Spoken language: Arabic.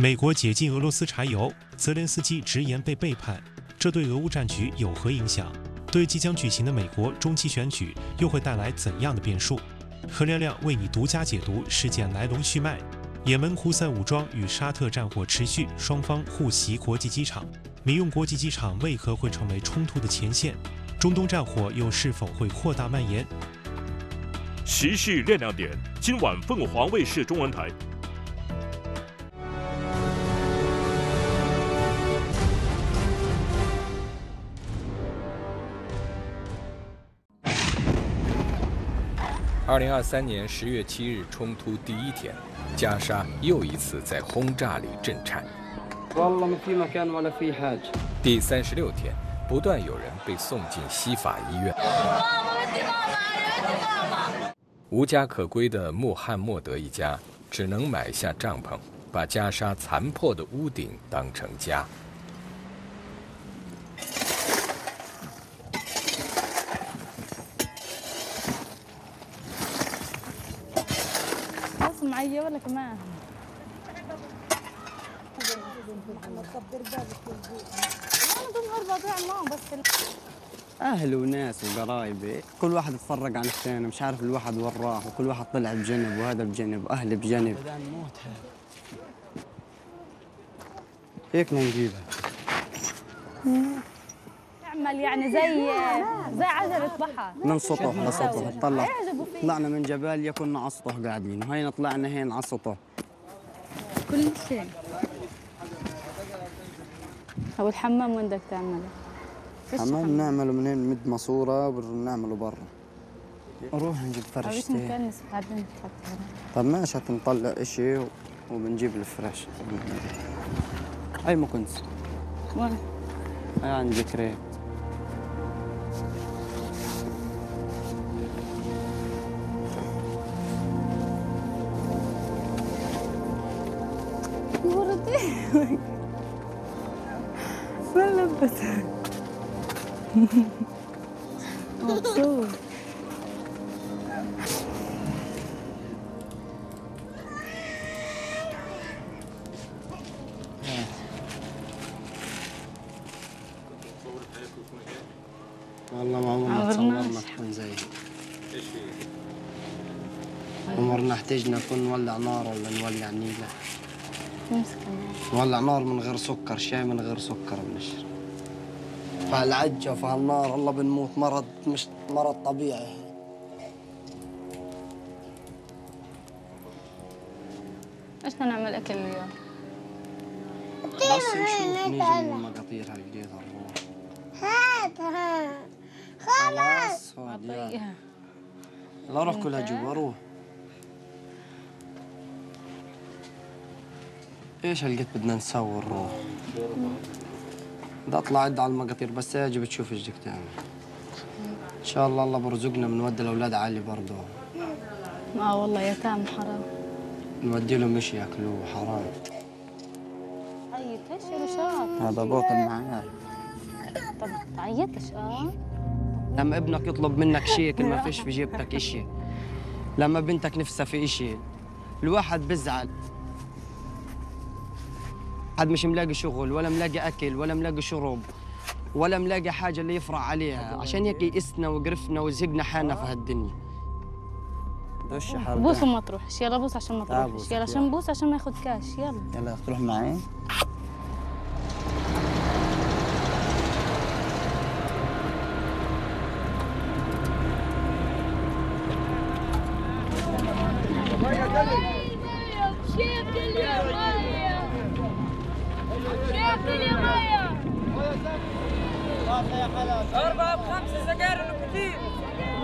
美国解禁俄罗斯柴油，泽连斯基直言被背叛，这对俄乌战局有何影响？对即将举行的美国中期选举又会带来怎样的变数？何亮亮为你独家解读事件来龙去脉。也门胡塞武装与沙特战火持续，双方互袭国际机场。民用国际机场为何会成为冲突的前线？中东战火又是否会扩大蔓延？ 时事亮亮点，今晚凤凰卫视中文台。 2023年10月7日冲突第一天，加沙又一次在轰炸里震颤。第36天，不断有人被送进西法医院。无家可归的穆罕默德一家只能买下帐篷，把加沙残破的屋顶当成家。 أهل وناس وقرايب كل واحد اتفرق عن الثاني مش عارف الواحد وين راح وكل واحد طلع بجنب وهذا بجنب وأهل بجنب هيك نجيبها نعمل يعني زي عجلة بحر من سطح لسطح طلعنا من جباليا كنا على السطح قاعدين وهينا طلعنا هين على السطح كل شيء. أو الحمام وين بدك تعمله؟ حمام نعمله منين مد ماسورة ونعمله برا نروح نجيب فرشتين مكنس بعدين تحطها. طب ماشي هتنطلع اشي وبنجيب الفرش هاي مكنس وين؟ هاي عندي كريم وردي ما لبسك مبسوط والله ما عمرنا تصورنا تكون زي عمرنا احتجنا نكون نولع نار ولا نولع نيلة نولع نار من غير سكر شاي من غير سكر بنشرب فهالعجة وفهالنار الله بنموت مرض مش مرض طبيعي ايش بدنا نعمل اكل اليوم؟ بس نشوف نيجي من المقاطير هالجديدة نروح هاتها خلاص اعطيها لا روح كلها جوا روح ايش هالقد بدنا نسوي نروح بدي اطلع عد على المقاطير بس اجي بتشوف ايش بدك تعمل ان شاء الله الله برزقنا بنودي الاولاد علي برضه والله يتام حرام نودي لهم شيء ياكلوه حرام عيطش يا رشاد هذا باطل معايا طب تعيطش لما ابنك يطلب منك شيء كل ما فيش في جيبتك شيء لما بنتك نفسها في شيء الواحد بزعل حد مش ملاقي شغل ولا ملاقي اكل ولا ملاقي شرب ولا ملاقي حاجه اللي يفرح عليها عشان هيك يئسنا وقرفنا وزهقنا حالنا في هالدنيا بوس وما تروحش يلا بوس عشان ما تروحش يلا عشان بوس عشان ما ياخذ كاش يلا تروح معي أربعة بخمسة سجاير كتير